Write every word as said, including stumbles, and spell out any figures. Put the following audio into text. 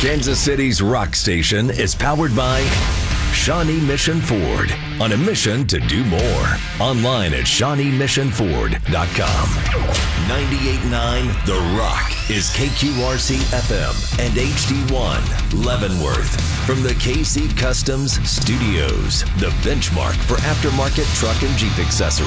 Kansas City's rock station is powered by Shawnee Mission Ford, on a mission to do more. Online at Shawnee Mission Ford dot com. ninety-eight point nine The Rock is K Q R C F M and H D one Leavenworth. From the K C Customs Studios, the benchmark for aftermarket truck and Jeep accessories.